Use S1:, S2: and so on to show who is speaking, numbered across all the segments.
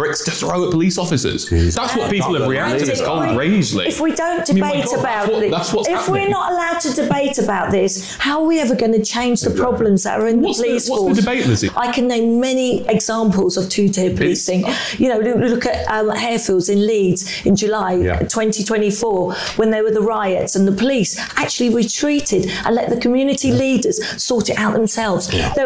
S1: bricks to throw at police officers. That's what people have reacted as cold rage.
S2: If we don't debate about this, if we're not allowed to debate about this, how are we ever going to change the problems that are in the police force?
S1: What's the debate, Lizzie?
S2: I can name many examples of two-tier policing. Look at Harefields in Leeds in July 2024 when there were the riots, and the police actually retreated and let the community leaders sort it out themselves.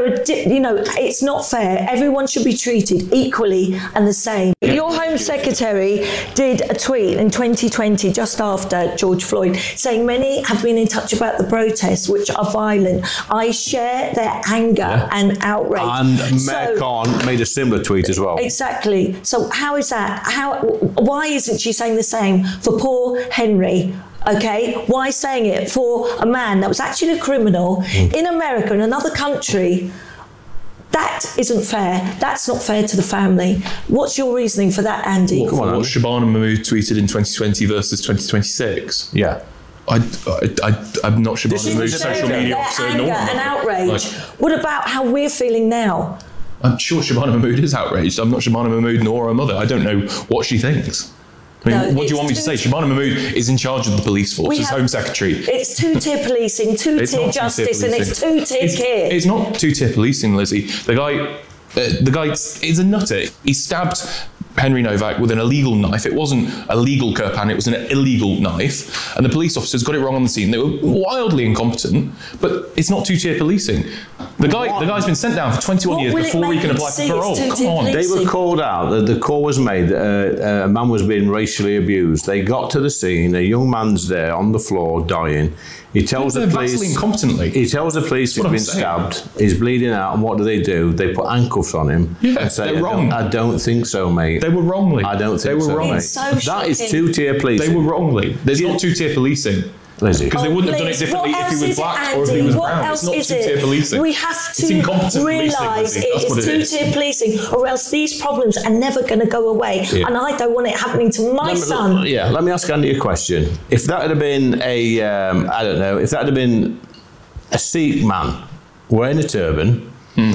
S2: It's not fair. Everyone should be treated equally and the same. Your Home Secretary did a tweet in 2020, just after George Floyd, saying many have been in touch about the protests, which are violent. I share their anger and outrage.
S3: And Mayor Khan made a similar tweet as well.
S2: Exactly. So how is that? Why isn't she saying the same for poor Henry? Okay, why saying it for a man that was actually a criminal in America, in another country? That isn't fair. That's not fair to the family. What's your reasoning for that, Andy?
S1: What Shabana Mahmood tweeted in 2020 versus 2026?
S3: Yeah.
S1: I'm not Shabana Mahmood's social media officer.
S2: Anger and outrage. What about how we're feeling now?
S1: I'm sure Shabana Mahmood is outraged. I'm not Shabana Mahmood nor her mother. I don't know what she thinks. What do you want me to say? Shabana Mahmood is in charge of the police force as Home Secretary. It's
S2: two-tier policing, two-tier justice, and it's two-tier care.
S1: It's not two-tier policing, Lizzie. The guy is a nutter. He stabbed Henry Novak with an illegal knife. It wasn't a legal Kirpan, it was an illegal knife. And the police officers got it wrong on the scene. They were wildly incompetent, but it's not two-tier policing. The guy's been sent down for 21 years before he can apply for parole. Come on.
S3: They were called out. The call was made. A man was being racially abused. They got to the scene. A young man's there on the floor dying. He tells the police incompetently. He tells the police he's been stabbed. He's bleeding out. And what do? They put handcuffs on him.
S1: Yeah,
S3: and say,
S1: they're wrong.
S3: I don't think so, mate.
S1: They were wrongly.
S3: I don't think so, mate. That is two-tier policing.
S1: They were wrongly. There's not two-tier policing.
S3: Lizzie.
S1: Because they wouldn't have done it differently if he was black or if he was brown. It's not two-tier policing.
S2: We have to realise it is two-tier policing, or else these problems are never going to go away. Yeah. And I don't want it happening to my son.
S3: Let me ask Andy a question. If that had been if that had been a Sikh man wearing a turban,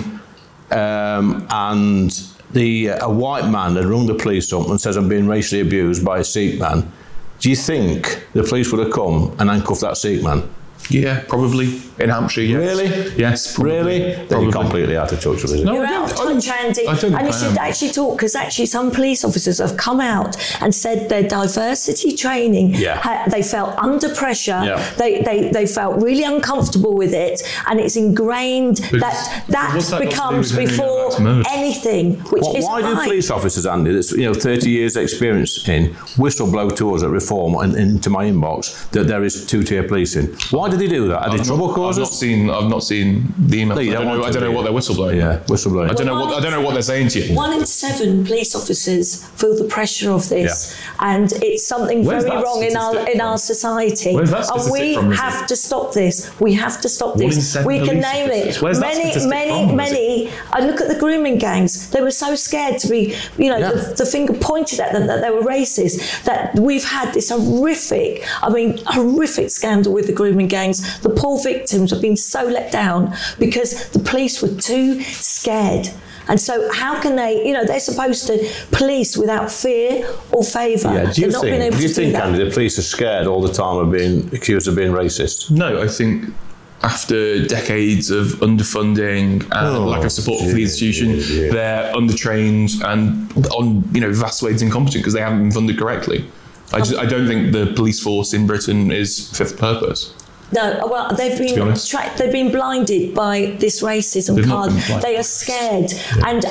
S3: and a white man had rung the police up and says, I'm being racially abused by a Sikh man, do you think the police would have come and handcuffed that Sikh man?
S1: Yeah, probably. In Hampshire, yes.
S3: Really?
S1: Yes, probably.
S3: Really? Then you're completely out of touch with it.
S2: No, you're out of touch, Andy. And you should actually talk, because actually some police officers have come out and said their diversity training, they felt under pressure, they felt really uncomfortable with it, and it's ingrained that becomes before anything, which is
S3: why do police officers, Andy, that's 30 years experience in, whistleblow to us at Reform and into my inbox that there is two-tier policing? Why did they do that? Are they trouble causers?
S1: I've not seen the email. I don't know what they're whistleblowing.
S3: Yeah, whistleblowing.
S1: I don't know what they're saying to you.
S2: 1 in 7 police officers feel the pressure of this, and it's something very wrong in our society. And we have to stop this. We have to stop this. We can name it. Many. I look at the grooming gangs. They were so scared to be, the finger pointed at them that they were racist. That we've had this horrific scandal with the grooming gangs. The poor victims have been so let down because the police were too scared. And so how can they, they're supposed to police without fear or favour.
S3: Yeah, do you think, Andy, the police are scared all the time of being accused of being racist?
S1: No, I think after decades of underfunding and lack of support for the institution, they're undertrained and on, vast swathes incompetent because they haven't been funded correctly. I don't think the police force in Britain is fit for purpose.
S2: No, well, they've been blinded by this racism card. They are scared, and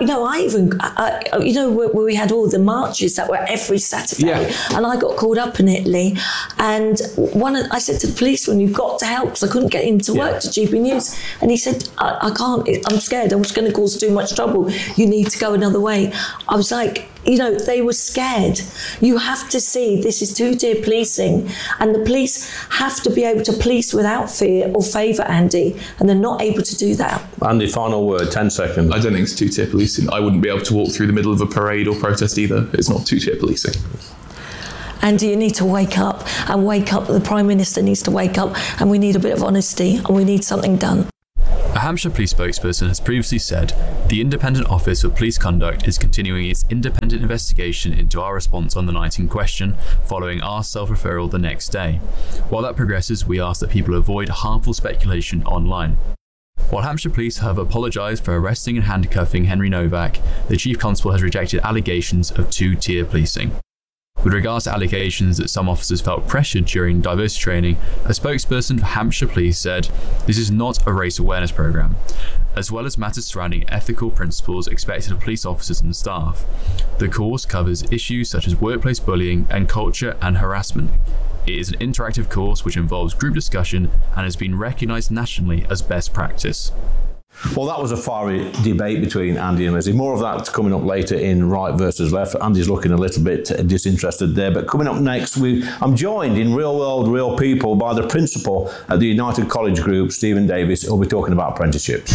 S2: where we had all the marches that were every Saturday, and I got called up in Italy, and I said to the policeman, "You've got to help," because I couldn't get into work to GB News, and he said, "I can't. I'm scared. I'm just going to cause too much trouble. You need to go another way." I was like, they were scared. You have to see this is two-tier policing, and the police have to be able to police without fear or favour, Andy, and they're not able to do that.
S3: Andy, final word, 10 seconds.
S1: I don't think it's two-tier policing. I wouldn't be able to walk through the middle of a parade or protest either. It's not two-tier policing.
S2: Andy, you need to wake up, the Prime Minister needs to wake up, and we need a bit of honesty, and we need something done.
S4: Hampshire Police spokesperson has previously said the Independent Office for Police Conduct is continuing its independent investigation into our response on the night in question, following our self-referral the next day. While that progresses, we ask that people avoid harmful speculation online. While Hampshire Police have apologised for arresting and handcuffing Henry Novak, the Chief Constable has rejected allegations of two-tier policing. With regards to allegations that some officers felt pressured during diversity training, a spokesperson for Hampshire Police said, "This is not a race awareness programme," as well as matters surrounding ethical principles expected of police officers and staff. The course covers issues such as workplace bullying and culture and harassment. It is an interactive course which involves group discussion and has been recognised nationally as best practice.
S3: Well, that was a fiery debate between Andy and Lizzie. More of that coming up later in Right versus Left. Andy's looking a little bit disinterested there. But coming up next, I'm joined in Real World, Real People by the principal at the United College Group, Stephen Davis, who'll be talking about apprenticeships.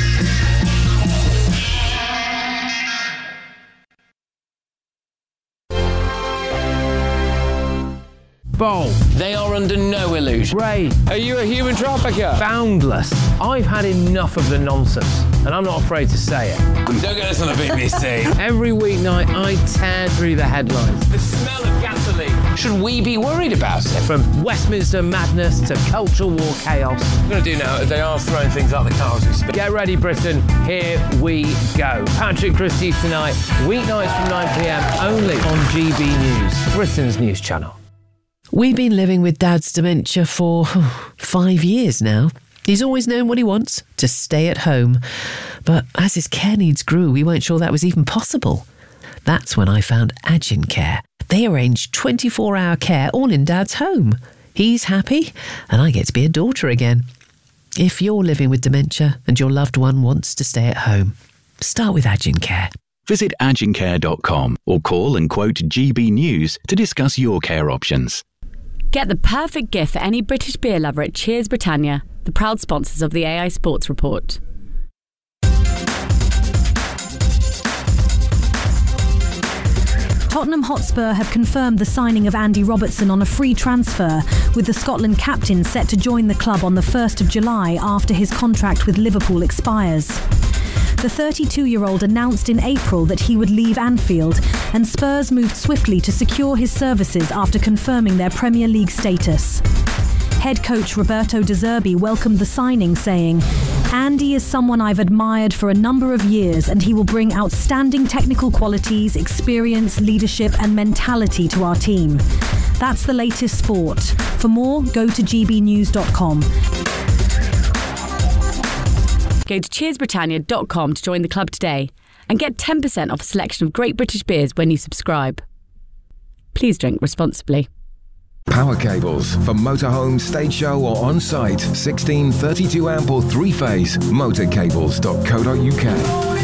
S5: Bold.
S6: They are under no illusion.
S5: Ray.
S6: Are you a human trafficker?
S5: Boundless. I've had enough of the nonsense, and I'm not afraid to say it.
S6: Don't get us on a BBC.
S5: Every weeknight, I tear through the headlines.
S6: The smell of gasoline. Should we be worried about it?
S5: From Westminster madness to cultural war chaos.
S6: What I'm going to do now is they are throwing things out the car as we speak.
S5: Get ready, Britain. Here we go. Patrick Christie tonight, weeknights from 9 p.m, only on GB News, Britain's news channel.
S7: We've been living with Dad's dementia for 5 years now. He's always known what he wants, to stay at home. But as his care needs grew, we weren't sure that was even possible. That's when I found Agincare. They arrange 24-hour care all in Dad's home. He's happy, and I get to be a daughter again. If you're living with dementia and your loved one wants to stay at home, start with Agincare.
S8: Visit agincare.com or call and quote GB News to discuss your care options.
S9: Get the perfect gift for any British beer lover at Cheers Britannia, the proud sponsors of the AI Sports Report.
S10: Tottenham Hotspur have confirmed the signing of Andy Robertson on a free transfer, with the Scotland captain set to join the club on the 1st of July after his contract with Liverpool expires. The 32-year-old announced in April that he would leave Anfield, and Spurs moved swiftly to secure his services after confirming their Premier League status. Head coach Roberto De Zerbi welcomed the signing, saying, "Andy is someone I've admired for a number of years, and he will bring outstanding technical qualities, experience, leadership and mentality to our team." That's the latest sport. For more, go to gbnews.com.
S9: Go to cheersbritannia.com to join the club today and get 10% off a selection of great British beers when you subscribe. Please drink responsibly.
S11: Power cables for motorhome, stage show or on-site. 16, 32 amp or 3-phase. Motorcables.co.uk.